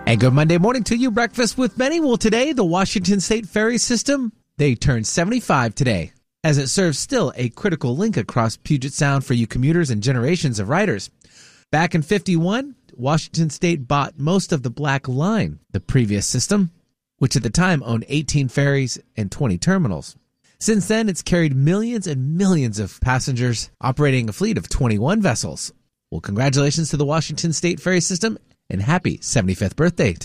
And good Monday morning to you. Breakfast with Benny. Well, today, the Washington State Ferry System, they turned 75 today, as it serves still a critical link across Puget Sound for you commuters and generations of riders. Back in 51, Washington State bought most of the Black Line, the previous system, which at the time owned 18 ferries and 20 terminals. Since then, it's carried millions and millions of passengers, operating a fleet of 21 vessels. Well, congratulations to the Washington State Ferry System, and happy 75th birthday.